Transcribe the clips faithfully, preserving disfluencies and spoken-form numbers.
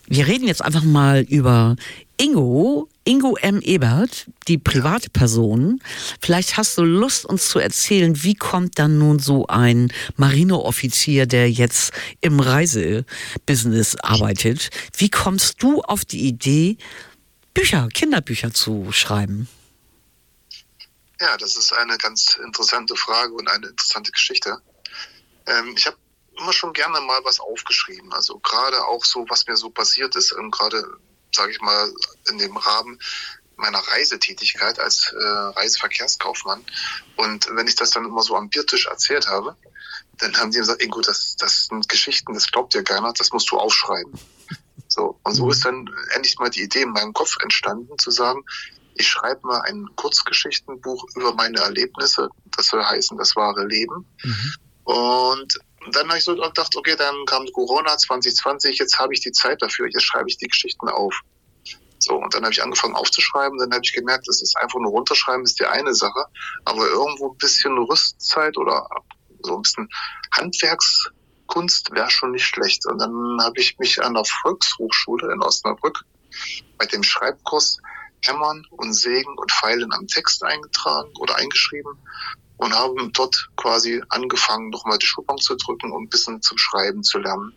Wir reden jetzt einfach mal über Ingo, Ingo M. Ebert, die private Person. Vielleicht hast du Lust, uns zu erzählen, wie kommt dann nun so ein Marineoffizier, der jetzt im Reisebusiness arbeitet, wie kommst du auf die Idee, Bücher, Kinderbücher zu schreiben? Ja, das ist eine ganz interessante Frage und eine interessante Geschichte. Ähm, ich habe immer schon gerne mal was aufgeschrieben. Also gerade auch so, was mir so passiert ist, ähm, gerade, sage ich mal, in dem Rahmen meiner Reisetätigkeit als äh, Reiseverkehrskaufmann. Und wenn ich das dann immer so am Biertisch erzählt habe, dann haben die gesagt, Ingo, das, das sind Geschichten, das glaubt dir keiner, das musst du aufschreiben. So, und so ist dann endlich mal die Idee in meinem Kopf entstanden, zu sagen, ich schreibe mal ein Kurzgeschichtenbuch über meine Erlebnisse. Das soll heißen, das wahre Leben. Mhm. Und dann habe ich so gedacht, okay, dann kam Corona zwanzig zwanzig, jetzt habe ich die Zeit dafür, jetzt schreibe ich die Geschichten auf. So, und dann habe ich angefangen aufzuschreiben, dann habe ich gemerkt, das ist einfach nur runterschreiben, ist die eine Sache, aber irgendwo ein bisschen Rüstzeit oder so ein bisschen Handwerkskunst wäre schon nicht schlecht. Und dann habe ich mich an der Volkshochschule in Osnabrück bei dem Schreibkurs Hämmern und Sägen und Feilen am Text eingetragen oder eingeschrieben und habe dort quasi angefangen, nochmal die Schulbank zu drücken und ein bisschen zum Schreiben zu lernen.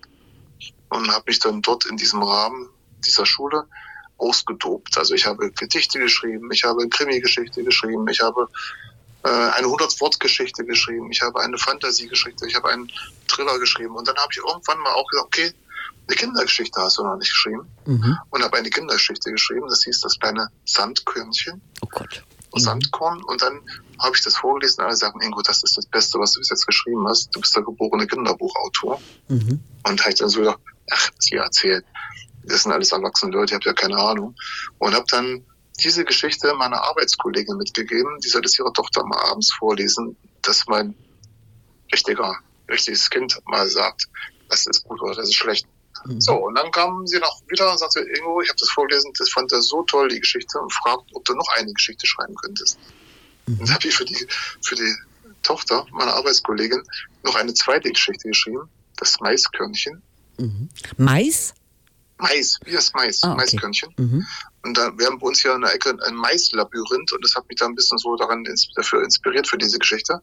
Und habe mich dann dort in diesem Rahmen dieser Schule ausgetobt. Also ich habe Gedichte geschrieben, ich habe eine Krimi-Geschichte geschrieben, ich habe äh, eine hundert-Wort-Geschichte geschrieben, ich habe eine Fantasiegeschichte, ich habe einen Thriller geschrieben. Und dann habe ich irgendwann mal auch gesagt, okay, eine Kindergeschichte hast du noch nicht geschrieben. Mhm. Und habe eine Kindergeschichte geschrieben, das hieß das kleine Sandkörnchen. Oh Gott. Mhm. Sandkorn. Und dann habe ich das vorgelesen und alle sagen, Ingo, das ist das Beste, was du bis jetzt geschrieben hast. Du bist der geborene Kinderbuchautor. Mhm. Und habe ich dann so gedacht, ach, was ihr erzählt. Das sind alles erwachsene Leute, ich habe ja keine Ahnung. Und habe dann diese Geschichte meiner Arbeitskollegin mitgegeben. Die soll das ihrer Tochter mal abends vorlesen, dass mein richtiger, richtiges Kind mal sagt, das ist gut oder das ist schlecht. Mhm. So, und dann kam sie noch wieder und sagte, Ingo, ich habe das vorgelesen, das fand er so toll, die Geschichte, und fragt, ob du noch eine Geschichte schreiben könntest. Mhm. Und dann habe ich für die, für die Tochter meiner Arbeitskollegin noch eine zweite Geschichte geschrieben, das Maiskörnchen. Mhm. Mais? Mais, wie das Mais, ah, okay. Maiskörnchen. Mhm. Und da, wir haben bei uns hier in der Ecke ein Maislabyrinth und das hat mich da ein bisschen so daran dafür inspiriert für diese Geschichte.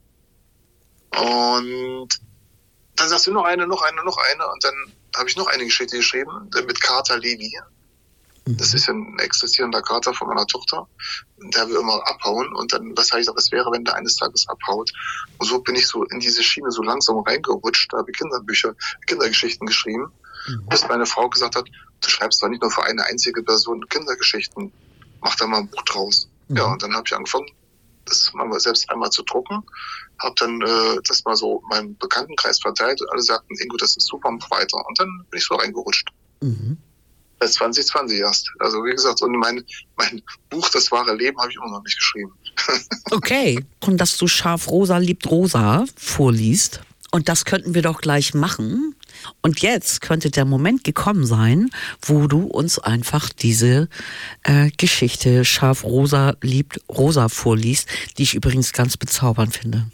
Und dann sagst du noch eine, noch eine, noch eine und dann habe ich noch eine Geschichte geschrieben mit Kater Levi. Mhm. Das ist ja ein existierender Kater von meiner Tochter. Der will immer abhauen und dann, was heißt, was wäre, wenn der eines Tages abhaut? Und so bin ich so in diese Schiene so langsam reingerutscht, da habe ich Kinderbücher, Kindergeschichten geschrieben. Mhm. Bis meine Frau gesagt hat, du schreibst doch nicht nur für eine einzige Person Kindergeschichten, mach da mal ein Buch draus. Mhm. Ja, und dann habe ich angefangen, das mal selbst einmal zu drucken, habe dann äh, das mal so meinem Bekanntenkreis verteilt und alle sagten, Ingo, das ist super, mach weiter. Und dann bin ich so reingerutscht. Mhm. Seit zwanzig zwanzig erst. Also wie gesagt, und mein, mein Buch, das wahre Leben, habe ich immer noch nicht geschrieben. Okay. Und dass du Schaf Rosa liebt Rosa vorliest. Und das könnten wir doch gleich machen. Und jetzt könnte der Moment gekommen sein, wo du uns einfach diese äh, Geschichte Schaf Rosa liebt Rosa vorliest, die ich übrigens ganz bezaubernd finde.